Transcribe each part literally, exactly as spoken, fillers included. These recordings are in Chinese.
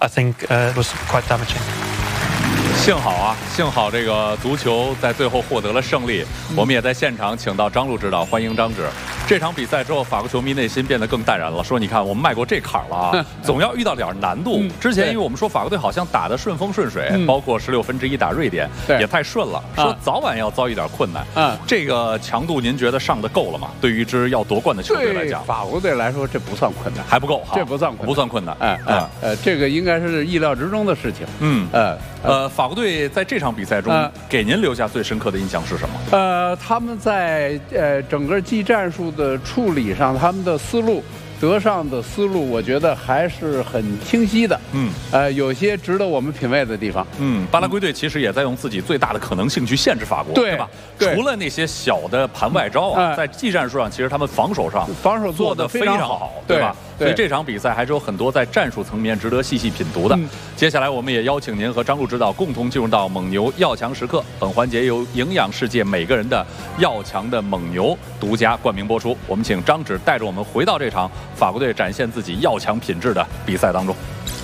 I think uh, it was quite damaging. 幸好啊，幸好这个足球在最后获得了胜利。我们也在现场请到张璐指导，欢迎张指。这场比赛之后，法国球迷内心变得更淡然了，说：“你看，我们迈过这坎儿了啊，总要遇到点难度。之前因为我们说法国队好像打得顺风顺水，包括十六分之一打瑞典也太顺了，说早晚要遭遇点困难。嗯，这个强度您觉得上的够了吗？对于一支要夺冠的球队来讲， 法国队来说这不算困难， 还不够， 这不算困难， 不算困难。 哎哎呃，这个应该是意料之中的事情。嗯呃呃，法国队在这场比赛中给您留下最深刻的印象是什么？ 呃，他们在呃整个技战术的处理上，他们的思路。德尚的思路，我觉得还是很清晰的。嗯，呃，有些值得我们品味的地方。 嗯，巴拉圭队其实也在用自己最大的可能性去限制法国， 对, 对吧？ 对除了那些小的盘外招啊，嗯、在技战术上，其实他们防守上防守做得非常好， 对吧？所以这场比赛还是有很多在战术层面值得细细品读的。嗯、接下来，我们也邀请您和张璐指导共同进入到蒙牛要强时刻。本环节由营养世界每个人的要强的蒙牛独家冠名播出。我们请张指带着我们回到这场法国队展现自己要强品质的比赛当中。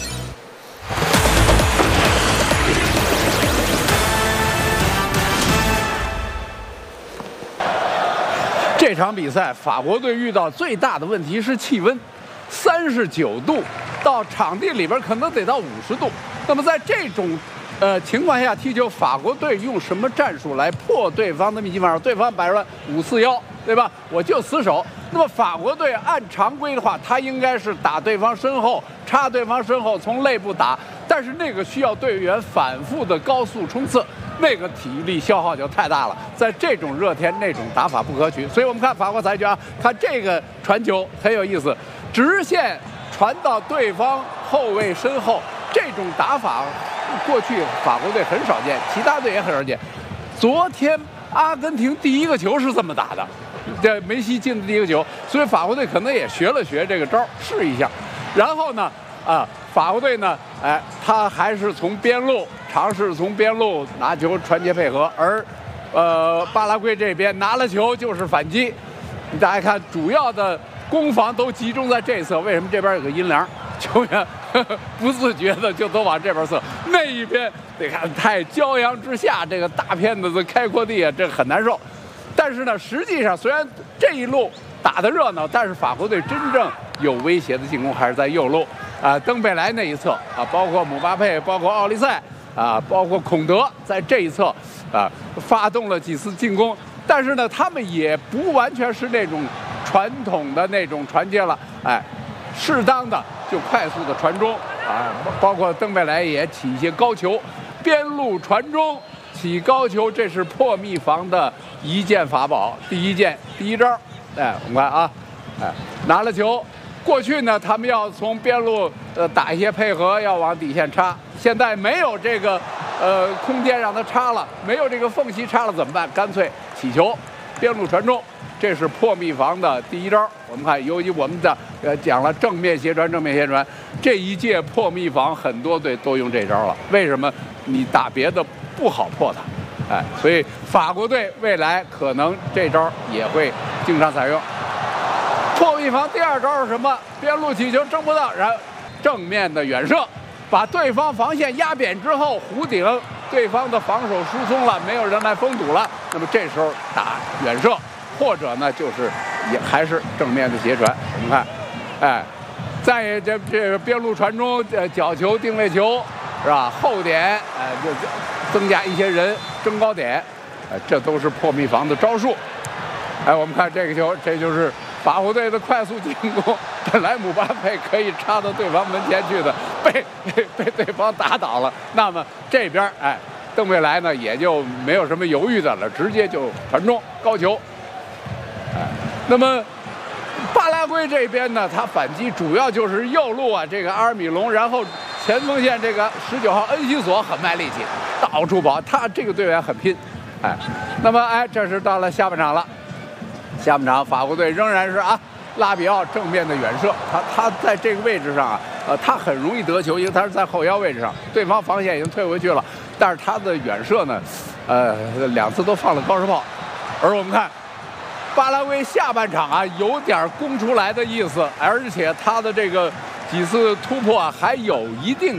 这场比赛，法国队遇到最大的问题是气温，三十九度，到场地里边可能得到五十度。那么在这种呃情况下踢球，法国队用什么战术来破对方的密集防守？对方摆出来五四幺，对吧？我就死守。那么法国队按常规的话，他应该是打对方身后，插对方身后，从内部打。但是那个需要队员反复的高速冲刺，那个体力消耗就太大了。在这种热天，那种打法不可取。所以我们看法国裁决啊，看这个传球很有意思，直线传到对方后卫身后，这种打法过去法国队很少见，其他队也很少见。昨天阿根廷第一个球是这么打的。这梅西进的第一个球，所以法国队可能也学了学这个招，试一下。然后呢，啊，法国队呢，哎，他还是从边路尝试从边路拿球传接配合，而，呃，巴拉圭这边拿了球就是反击。大家看，主要的攻防都集中在这一侧。为什么这边有个阴凉？球员呵呵不自觉的就都往这边侧，那一边得看太骄阳之下，这个大片子的开阔地啊，这很难受。但是呢，实际上虽然这一路打得热闹，但是法国队真正有威胁的进攻还是在右路啊，登贝莱那一侧啊，包括姆巴佩，包括奥利塞啊，包括孔德在这一侧啊，发动了几次进攻。但是呢，他们也不完全是那种传统的那种传接了，哎，适当的就快速的传中啊，包括登贝莱也起一些高球，边路传中。起高球，这是破密防的一件法宝，第一件第一招。哎，我们看啊，哎，拿了球，过去呢，他们要从边路呃打一些配合，要往底线插。现在没有这个呃空间让他插了，没有这个缝隙插了怎么办？干脆起球，边路传中，这是破密防的第一招。我们看，由于我们的呃讲了正面斜传，正面斜传，这一届破密防很多队都用这招了。为什么？你打别的不好破它，哎，所以法国队未来可能这招也会经常采用。破密防第二招是什么？边路起球争不到，然后正面的远射，把对方防线压扁之后弧顶，对方的防守疏松了，没有人来封堵了，那么这时候打远射，或者呢就是也还是正面的斜传。我们看，哎，在这这个边路传中，呃，角球、定位球。是吧？后点，哎、呃，就增加一些人争高点，哎、呃，这都是破密防的招数。哎，我们看这个球，这就是法国队的快速进攻。本来姆巴佩可以插到对方门前去的，被被被对方打倒了。那么这边，哎，邓贝莱呢也就没有什么犹豫的了，直接就传中高球。哎，那么巴拉圭这边呢，他反击主要就是右路啊，这个阿尔米隆，然后。前锋线这个十九号恩西索很卖力气，到处跑，他这个队员很拼，哎，那么哎，这是到了下半场了，下半场法国队仍然是啊，拉比奥正面的远射，他他在这个位置上啊，呃，他很容易得球，因为他是在后腰位置上，对方防线已经退回去了，但是他的远射呢，呃，两次都放了高射炮，而我们看。巴拉圭下半场啊，有点攻出来的意思，而且他的这个几次突破啊，还有一定。